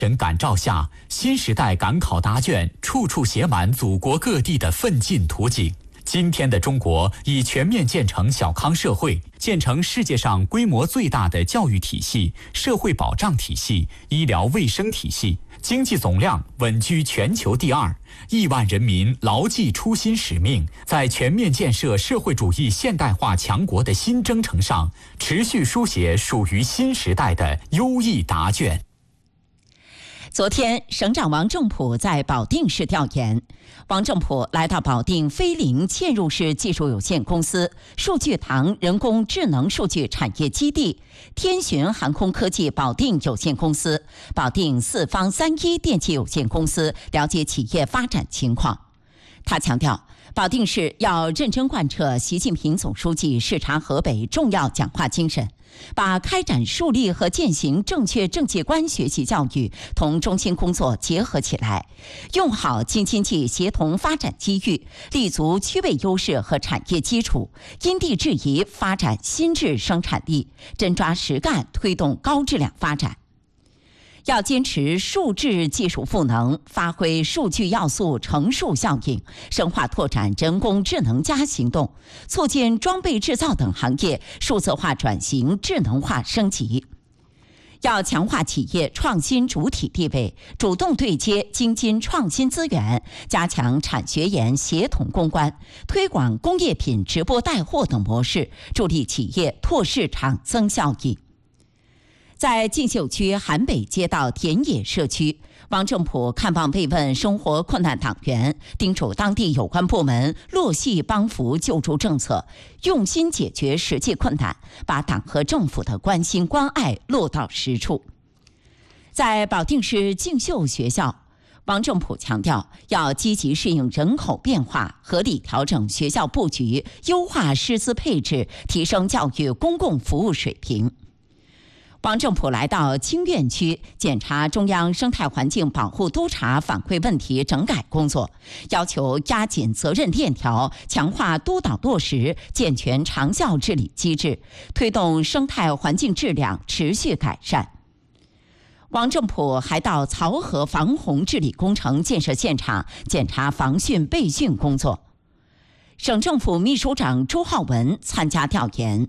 人感召下，新时代赶考答卷处处写满祖国各地的奋进图景。今天的中国已全面建成小康社会，建成世界上规模最大的教育体系、社会保障体系、医疗卫生体系，经济总量稳居全球第2。亿万人民牢记初心使命，在全面建设社会主义现代化强国的新征程上，持续书写属于新时代的优异答卷。 昨天，省长王正普在保定市调研。王正普来到保定飞凌嵌入式技术有限公司、数据堂人工智能数据产业基地、天巡航空科技保定有限公司、保定四方31电器有限公司，了解企业发展情况。他强调，保定市要认真贯彻习近平总书记视察河北重要讲话精神，把开展树立和践行正确政界观学习教育同中心工作结合起来，用好京津冀协同发展机遇，立足区位优势和产业基础，因地制宜发展新质生产力，真抓实干推动高质量发展。要坚持数质技术赋能，发挥数据要素乘数效应，深化拓展人工智能加行动，促进装备制造等行业数字化转型、智能化升级。要强化企业创新主体地位，主动对接京津创新资源，加强产学研协同攻关，推广工业品直播带货等模式，助力企业拓市场增效益。在锦绣区韩北街道田野社区，王正普看望慰问生活困难党员，叮嘱当地有关部门落细帮扶救助政策，用心解决实际困难，把党和政府的关心关爱落到实处。在保定市锦绣学校，王正普强调，要积极适应人口变化，合理调整学校布局，优化师资配置，提升教育公共服务水平。王正普来到清苑区检查中央生态环境保护督察反馈问题整改工作，要求压紧责任链条，强化督导落实，健全长效治理机制，推动生态环境质量持续改善。王正普还到漕河防洪治理工程建设现场检查防汛备汛工作。省政府秘书长朱浩文参加调研。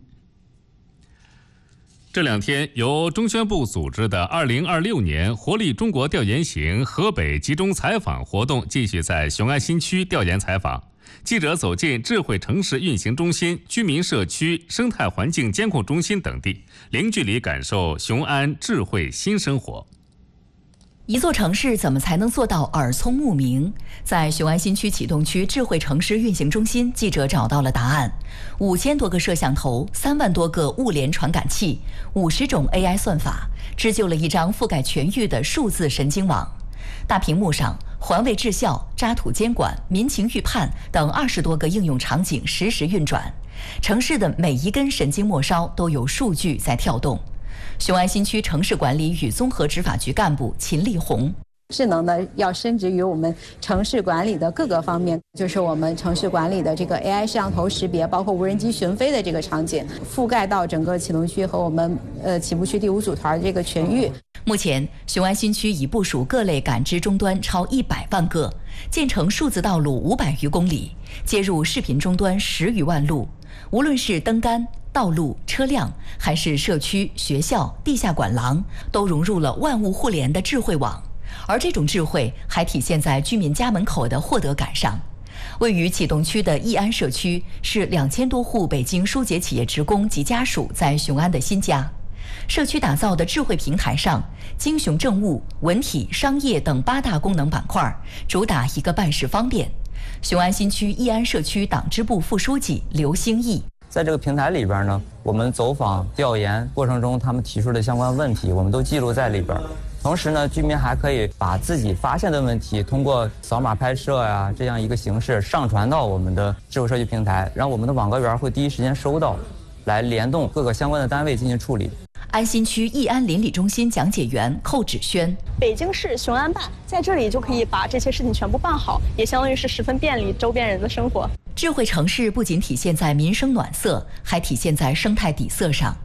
这2天，由中宣部组织的2026年活力中国调研行河北集中采访活动继续在雄安新区调研采访。记者走进智慧城市运行中心、居民社区、生态环境监控中心等地，零距离感受雄安智慧新生活。 一座城市怎么才能做到耳聪目明？在雄安新区启动区智慧城市运行中心，记者找到了答案：5000多个摄像头，3万多个物联传感器，50种 AI 算法，织就了一张覆盖全域的数字神经网。大屏幕上，环卫治校、渣土监管、民情预判等20多个应用场景实时运转，城市的每一根神经末梢都有数据在跳动。雄安新区城市管理与综合执法局干部秦立红： 智能的要深植于我们城市管理的各个方面，就是我们城市管理的这个 AI 摄像头识别，包括无人机巡飞的这个场景，覆盖到整个启动区和我们起步区第5组团这个全域。 目前，雄安新区已部署各类感知终端超100万个，建成数字道路500余公里，接入视频终端10余万路。无论是灯杆、道路、车辆，还是社区、学校、地下管廊，都融入了万物互联的智慧网。而这种智慧还体现在居民家门口的获得感上。位于启动区的义安社区是2000多户北京舒洁企业职工及家属在雄安的新家。社区打造的智慧平台上，经雄政务、文体、商业等8大功能板块，主打一个办事方便。雄安新区义安社区党支部副书记刘兴义： 在这个平台里边呢，我们走访调研过程中他们提出的相关问题，我们都记录在里边。同时呢，居民还可以把自己发现的问题通过扫码拍摄呀，这样一个形式上传到我们的智慧社区平台，让我们的网格员会第一时间收到，来联动各个相关的单位进行处理。 安新区义安邻里中心讲解员寇芷轩： 北京市雄安办在这里就可以把这些事情全部办好，也相当于是十分便利周边人的生活。 智慧城市不仅体现在民生暖色，还体现在生态底色上。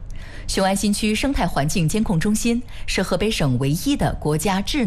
雄安新区生态环境监控中心是河北省唯一的国家智